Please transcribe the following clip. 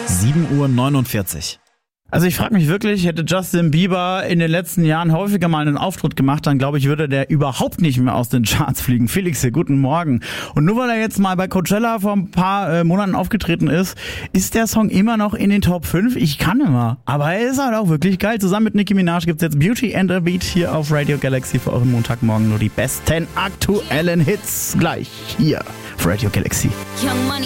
7:49 Uhr. Also ich frage mich wirklich, hätte Justin Bieber in den letzten Jahren häufiger mal einen Auftritt gemacht, dann glaube ich, würde der überhaupt nicht mehr aus den Charts fliegen. Felix hier, guten Morgen. Und nur weil er jetzt mal bei Coachella vor ein paar Monaten aufgetreten ist der Song immer noch in den Top 5? Ich kann immer. Aber er ist halt auch wirklich geil. Zusammen mit Nicki Minaj gibt's jetzt Beauty and a Beat hier auf Radio Galaxy für euren Montagmorgen. Nur die besten aktuellen Hits gleich hier auf Radio Galaxy. Young Money.